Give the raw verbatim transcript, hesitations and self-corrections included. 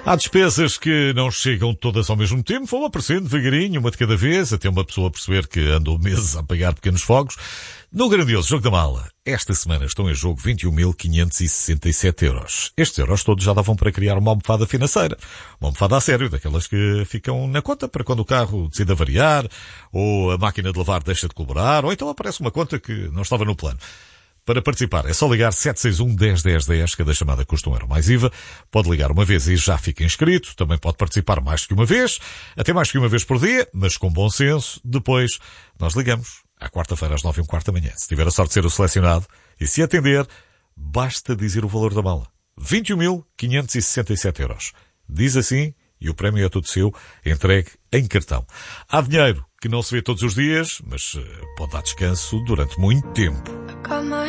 Há despesas que não chegam todas ao mesmo tempo, vão aparecendo devagarinho, uma de cada vez, até uma pessoa perceber que andou meses a pagar pequenos fogos. No grandioso Jogo da Mala, esta semana estão em jogo vinte e um mil quinhentos e sessenta e sete euros. Estes euros todos já davam para criar uma almofada financeira. Uma almofada a sério, daquelas que ficam na conta para quando o carro decide variar, ou a máquina de lavar deixa de colaborar, ou então aparece uma conta que não estava no plano. Para participar é só ligar sete seis um, um zero um zero um zero, cada chamada custa um euro mais I V A. Pode ligar uma vez e já fica inscrito. Também pode participar mais que uma vez, até mais que uma vez por dia, mas com bom senso. Depois nós ligamos à quarta-feira às nove e um quarto da manhã. Se tiver a sorte de ser o selecionado e se atender, basta dizer o valor da mala. vinte e um mil quinhentos e sessenta e sete euros. Diz assim e o prémio é todo seu, entregue em cartão. Há dinheiro que não se vê todos os dias, mas pode dar descanso durante muito tempo.